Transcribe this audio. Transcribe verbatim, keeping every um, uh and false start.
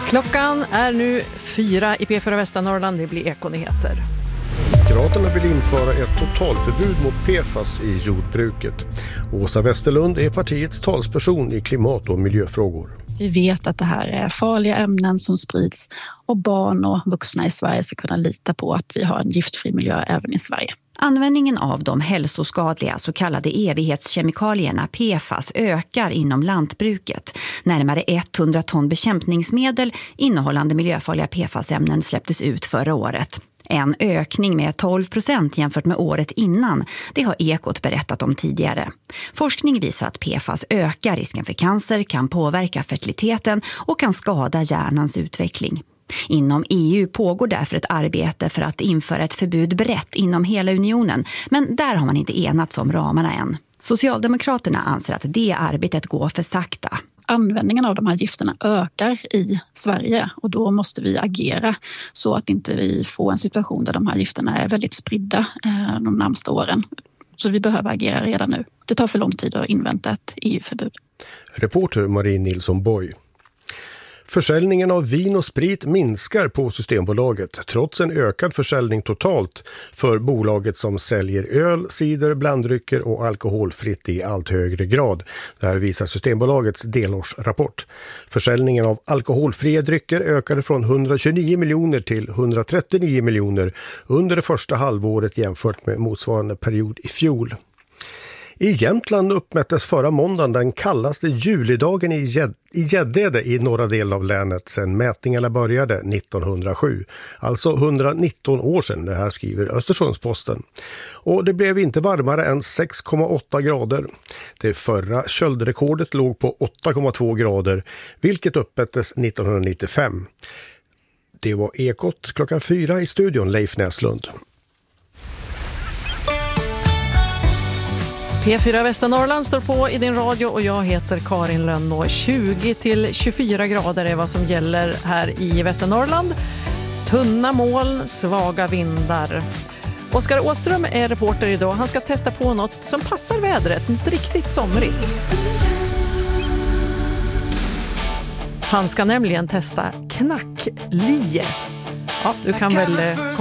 Klockan är nu fyra i P fyra Västernorrland. Det blir Ekonyheter. Moderaterna vill införa ett totalförbud mot P F A S i jordbruket. Åsa Westerlund är partiets talsperson i klimat- och miljöfrågor. Vi vet att det här är farliga ämnen som sprids och barn och vuxna i Sverige ska kunna lita på att vi har en giftfri miljö även i Sverige. Användningen av de hälsoskadliga så kallade evighetskemikalierna P F A S ökar inom lantbruket. Närmare hundra ton bekämpningsmedel innehållande miljöfarliga P F A S-ämnen släpptes ut förra året. En ökning med tolv procent jämfört med året innan, det har Ekot berättat om tidigare. Forskning visar att P F A S ökar risken för cancer, kan påverka fertiliteten och kan skada hjärnans utveckling. Inom E U pågår därför ett arbete för att införa ett förbud brett inom hela unionen, men där har man inte enats om ramarna än. Socialdemokraterna anser att det arbetet går för sakta. Användningen av de här gifterna ökar i Sverige och då måste vi agera så att inte vi får en situation där de här gifterna är väldigt spridda eh, de närmaste åren. Så vi behöver agera redan nu. Det tar för lång tid att invänta ett E U-förbud. Reporter Marie Nilsson Boy. Försäljningen av vin och sprit minskar på Systembolaget trots en ökad försäljning totalt för bolaget som säljer öl, cider, blanddrycker och alkoholfritt i allt högre grad. Det här visar Systembolagets delårsrapport. Försäljningen av alkoholfria drycker ökade från hundratjugonio miljoner till hundratrettionio miljoner under det första halvåret jämfört med motsvarande period i fjol. I Jämtland uppmättes förra måndagen den kallaste julidagen i Gäddede i norra delen av länet sedan mätningarna började nittonhundrasju. Alltså hundranitton år sedan, det här skriver Östersundsposten. Och det blev inte varmare än sex komma åtta grader. Det förra köldrekordet låg på åtta komma två grader, vilket uppmättes nittonhundranittiofem. Det var Ekot klockan fyra i studion, Leif Näslund. P fyra Västernorrland står på i din radio och jag heter Karin Lönnå. tjugo till tjugofyra grader är vad som gäller här i Västernorrland. Tunna moln, svaga vindar. Oskar Åström är reporter idag. Han ska testa på något som passar vädret, något riktigt somrigt. Han ska nämligen testa knacklie. Ja, du kan väl